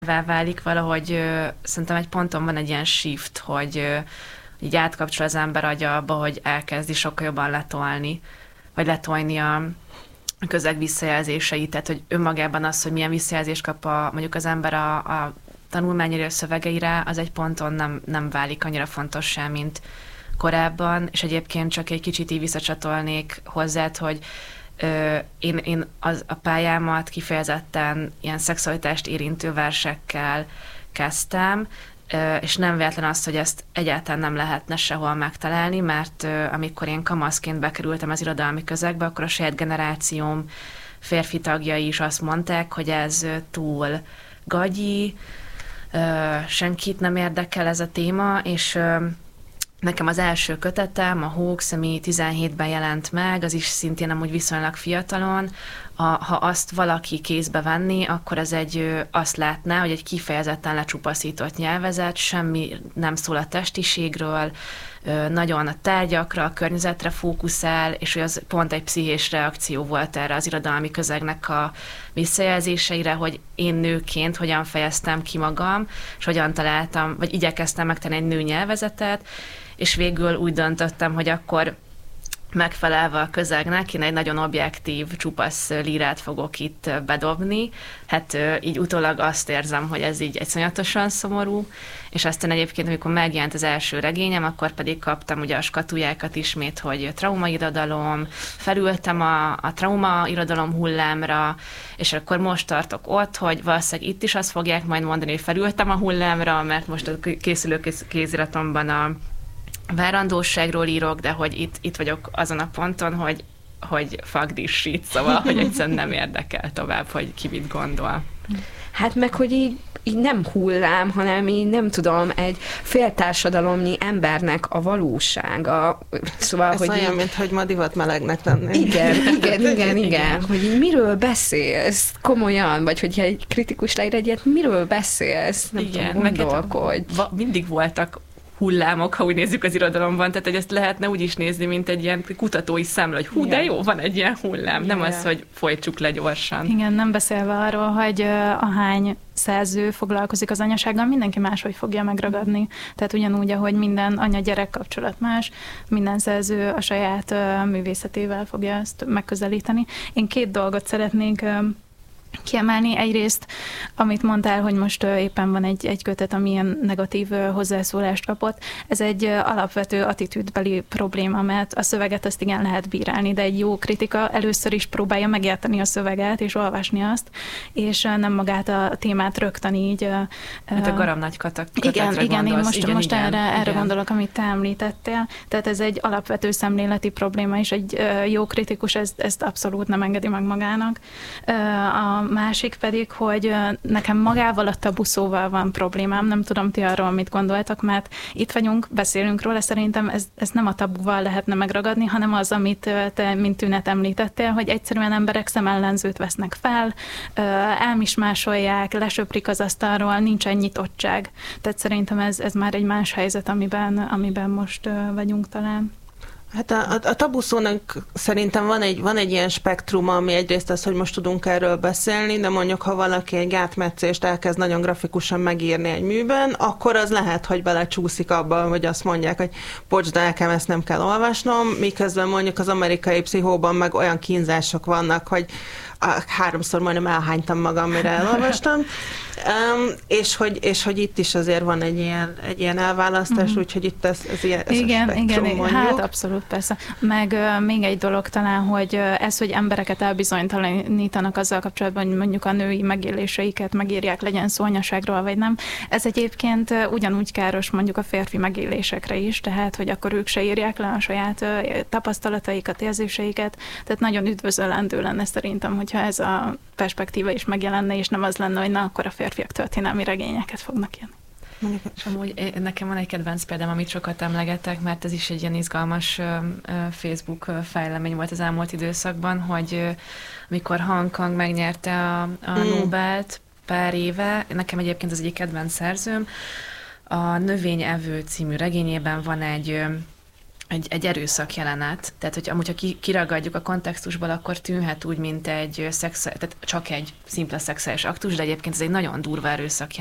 válik valahogy, szerintem egy ponton van egy ilyen shift, hogy így átkapcsol az ember agya abba, hogy elkezdi sokkal jobban letolni, vagy letolni a közeg visszajelzéseit, tehát hogy önmagában az, hogy milyen visszajelzést kap mondjuk az ember a tanulmányira, a szövegeire, az egy ponton nem válik annyira fontossá, mint korábban, és egyébként csak egy kicsit így visszacsatolnék hozzád, hogy én a pályámat kifejezetten ilyen szexualitást érintő versekkel kezdtem, és nem véletlen az, hogy ezt egyáltalán nem lehetne sehol megtalálni, mert amikor én kamaszként bekerültem az irodalmi közegbe, akkor a saját generációm férfi tagjai is azt mondták, hogy ez túl gagyi, senkit nem érdekel ez a téma, és nekem az első kötetem, a Hoax, ami 17-ben jelent meg, az is szintén amúgy viszonylag fiatalon, ha azt valaki kézbe venni, akkor ez azt látná, hogy egy kifejezetten lecsupaszított nyelvezet, semmi nem szól a testiségről, nagyon a tárgyakra, a környezetre fókuszál, és hogy az pont egy pszichés reakció volt erre az irodalmi közegnek a visszajelzéseire, hogy én nőként hogyan fejeztem ki magam, és hogyan találtam, vagy igyekeztem megtenni egy nő nyelvezetet, és végül úgy döntöttem, hogy akkor megfelelve a közegnek, én egy nagyon objektív, csupasz lírát fogok itt bedobni. Hát így utólag azt érzem, hogy ez így iszonyatosan szomorú, és aztán egyébként, amikor megjelent az első regényem, akkor pedig kaptam ugye a skatujákat ismét, hogy traumairodalom, felültem a traumairodalom hullámra, és akkor most tartok ott, hogy valószínűleg itt is azt fogják majd mondani, hogy felültem a hullámra, mert most a készülő kéziratomban a várandóságról írok, de hogy itt vagyok azon a ponton, hogy fuck this shit, szóval, hogy egyszerűen nem érdekel tovább, hogy ki mit gondol. Hát meg, hogy így nem hullám, hanem így nem tudom, egy féltársadalomnyi embernek a valósága. Szóval, ez hogy olyan, mint hogy ma divat melegnek lenni. Igen. Hogy így miről beszélsz komolyan, vagy hogyha egy kritikus leír egyet, miről beszélsz? Nem tudom, gondolkodj. Mindig voltak hullámok, ha úgy nézzük az irodalomban, tehát hogy ezt lehetne úgy is nézni, mint egy ilyen kutatói szemle, hogy hú, de jó, van egy ilyen hullám, nem az, hogy folytsuk le gyorsan. Igen, nem beszélve arról, hogy ahány szerző foglalkozik az anyasággal, mindenki máshogy fogja megragadni. Tehát ugyanúgy, ahogy minden anya-gyerek kapcsolat más, minden szerző a saját művészetével fogja ezt megközelíteni. Én 2 dolgot szeretnék kiemelni. Egyrészt, amit mondtál, hogy most éppen van egy kötet, ami ilyen negatív hozzászólást kapott. Ez egy alapvető attitűdbeli probléma, mert a szöveget azt igen lehet bírálni, de egy jó kritika először is próbálja megérteni a szöveget, és olvasni azt, és nem magát a témát rögtön így. Hát a Garam Nagy kötetre igen, én most erre gondolok, amit te említettél. Tehát ez egy alapvető szemléleti probléma, és egy jó kritikus ezt abszolút nem engedi meg magának. A másik pedig, hogy nekem magával a tabuszóval van problémám, nem tudom ti arról mit gondoltak, mert itt vagyunk, beszélünk róla, szerintem ez nem a tabuval lehetne megragadni, hanem az, amit te, mint Tünet említettél, hogy egyszerűen emberek szemellenzőt vesznek fel, elmismásolják, lesöprik az asztalról, nincsen nyitottság. Tehát szerintem ez már egy más helyzet, amiben most vagyunk talán. Hát a tabuszónak szerintem van egy ilyen spektruma, ami egyrészt az, hogy most tudunk erről beszélni, de mondjuk, ha valaki egy gátmetszést elkezd nagyon grafikusan megírni egy műben, akkor az lehet, hogy belecsúszik abba, hogy azt mondják, hogy bocs, de nekem ezt nem kell olvasnom, miközben mondjuk az Amerikai Pszichóban meg olyan kínzások vannak, hogy 3-szor majdnem elhánytam magam, mire elolvastam, és hogy itt is azért van egy ilyen elválasztás, úgyhogy itt ez ilyen igen, hát abszolút persze. Meg még egy dolog talán, hogy ez, hogy embereket elbizonytalanítanak azzal kapcsolatban, hogy mondjuk a női megéléseiket megírják, legyen szó anyaságról, vagy nem. Ez egyébként ugyanúgy káros mondjuk a férfi megélésekre is, tehát, hogy akkor ők se írják le a saját tapasztalataikat, érzéseiket, tehát nagyon üdvözöllendő lenne szerintem, hogyha ez a perspektíva is megjelenne, és nem az lenne, hogy na, akkor a férfiak történelmi regényeket fognak írni. És amúgy nekem van egy kedvenc példám, amit sokat emlegetek, mert ez is egy ilyen izgalmas Facebook fejlemény volt az elmúlt időszakban, hogy amikor Hong Kong megnyerte a Nobelt pár éve, nekem egyébként az egyik kedvenc szerzőm, a Növényevő című regényében van egy egy erőszak jelenet, tehát hogy amúgy, ha kiragadjuk a kontextusból, akkor tűnhet úgy, mint egy tehát csak egy szimpla szexuális aktus, de egyébként ez egy nagyon durva erőszak